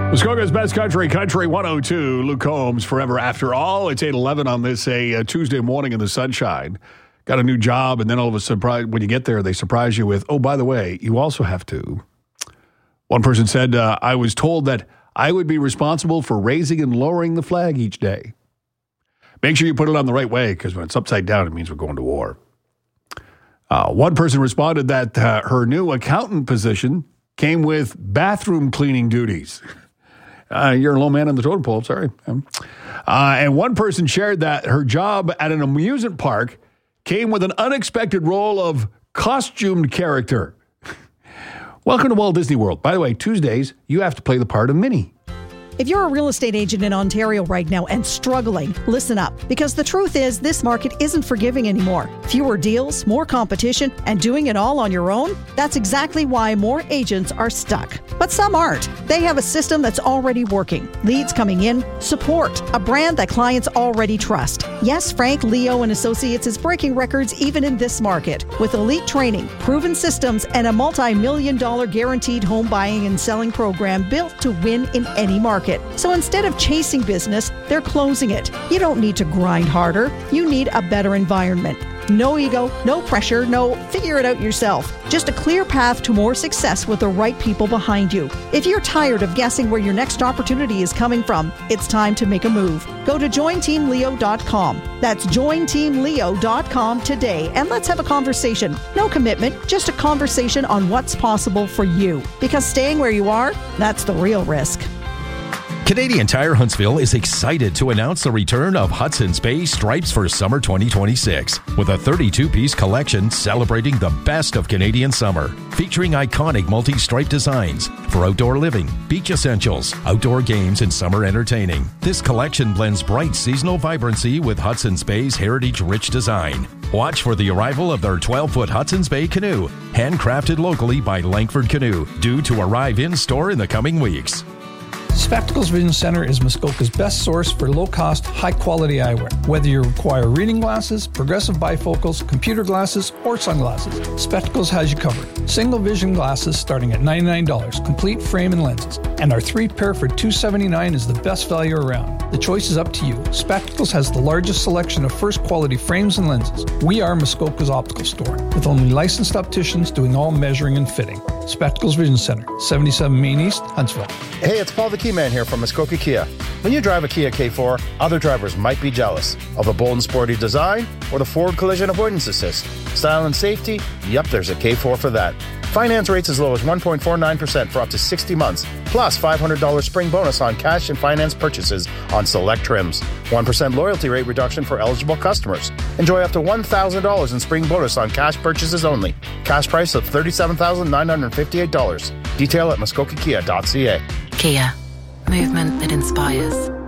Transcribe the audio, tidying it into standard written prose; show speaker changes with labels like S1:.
S1: Muskoka's Best Country, Country 102. Luke Combs, Forever After All. It's 8:11 on this Tuesday morning in the sunshine. Got a new job, and then all of a sudden, when you get there, they surprise you with, oh, by the way, you also have to. One person said, I was told that I would be responsible for raising and lowering the flag each day. Make sure you put it on the right way, because when it's upside down, it means we're going to war. One person responded that her new accountant position came with bathroom cleaning duties. You're a low man on the totem pole, sorry. And one person shared that her job at an amusement park came with an unexpected role of costumed character. Welcome to Walt Disney World. By the way, Tuesdays, you have to play the part of Minnie.
S2: If you're a real estate agent in Ontario right now and struggling, listen up. Because the truth is, this market isn't forgiving anymore. Fewer deals, more competition, and doing it all on your own? That's exactly why more agents are stuck. But some aren't. They have a system that's already working. Leads coming in, support, a brand that clients already trust. Yes, Frank, Leo, and Associates is breaking records even in this market. With elite training, proven systems, and a multi-million-dollar guaranteed home buying and selling program built to win in any market. So instead of chasing business, they're closing it. You don't need to grind harder. You need a better environment. No ego, no pressure, no figure it out yourself. Just a clear path to more success with the right people behind you. If you're tired of guessing where your next opportunity is coming from, it's time to make a move. Go to jointeamleo.com. That's jointeamleo.com today, and let's have a conversation. No commitment, just a conversation on what's possible for you. Because staying where you are, that's the real risk.
S3: Canadian Tire Huntsville is excited to announce the return of Hudson's Bay Stripes for summer 2026 with a 32-piece collection celebrating the best of Canadian summer, featuring iconic multi-stripe designs for outdoor living, beach essentials, outdoor games, and summer entertaining. This collection blends bright seasonal vibrancy with Hudson's Bay's heritage-rich design. Watch for the arrival of their 12-foot Hudson's Bay canoe, handcrafted locally by Langford Canoe, due to arrive in-store in the coming weeks.
S4: Spectacles Vision Center is Muskoka's best source for low-cost, high-quality eyewear. Whether you require reading glasses, progressive bifocals, computer glasses, or sunglasses, Spectacles has you covered. Single vision glasses starting at $99, complete frame and lenses. And our 3-pair for $279 is the best value around. The choice is up to you. Spectacles has the largest selection of first-quality frames and lenses. We are Muskoka's optical store, with only licensed opticians doing all measuring and fitting. Spectacles Vision Center, 77 Main East, Huntsville.
S5: Hey, it's Paul the Key Man here from Muskoka Kia. When you drive a Kia K4, other drivers might be jealous of the bold and sporty design or the forward collision avoidance assist. Style and safety? Yep, there's a K4 for that. Finance rates as low as 1.49% for up to 60 months, plus $500 spring bonus on cash and finance purchases on select trims. 1% loyalty rate reduction for eligible customers. Enjoy up to $1,000 in spring bonus on cash purchases only. Cash price of $37,958. Detail at muskokakia.ca.
S6: Kia. Movement that inspires.